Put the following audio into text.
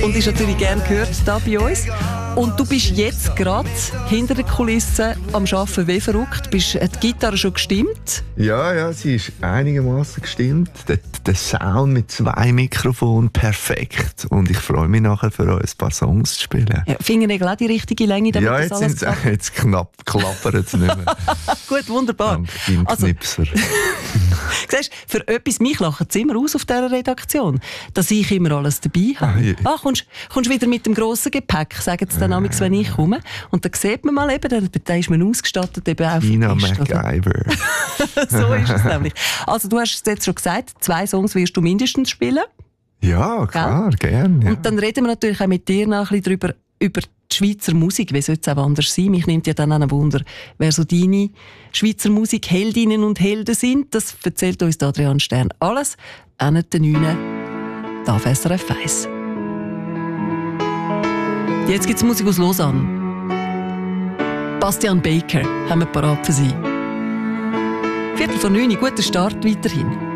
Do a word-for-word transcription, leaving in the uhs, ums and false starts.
und ist natürlich gern gehört hier bei uns. Und du bist jetzt gerade hinter den Kulissen am Arbeiten wie verrückt. Bist, hat die Gitarre schon gestimmt? Ja, ja, sie ist einigermaßen gestimmt. Der, der Sound mit zwei Mikrofonen perfekt. Und ich freue mich nachher für euch ein paar Songs zu spielen. Ja, Fingernägel auch die richtige Länge, damit ja, das jetzt, alles sind's, jetzt knapp klappert es nicht mehr. Gut, wunderbar. Dank Also, Knipser. siehst, für etwas, mich lachen sie immer aus auf dieser Redaktion, dass ich immer alles dabei habe. Ah, je. Ah, kommst, kommst wieder mit dem grossen Gepäck, sagen sie dann äh. wenn ich komme. Und dann sieht man mal eben, da, da ist man ausgestattet eben auch Tina Fest, MacGyver. So ist es nämlich. Also du hast es jetzt schon gesagt, zwei Songs wirst du mindestens spielen. Ja, klar, gerne. Ja. Und dann reden wir natürlich auch mit dir noch ein bisschen darüber, über die Schweizer Musik. Wie soll es auch anders sein? Mich nimmt ja dann auch ein Wunder, wer so deine Schweizer Musik-Heldinnen und Helden sind. Das erzählt uns Adrian Stern alles. Auch nicht den Neuen. Da auf S R F eins. Jetzt gibt es Musik aus Lausanne. Bastian Baker haben wir parat für Sie. Viertel vor neun, guter Start weiterhin.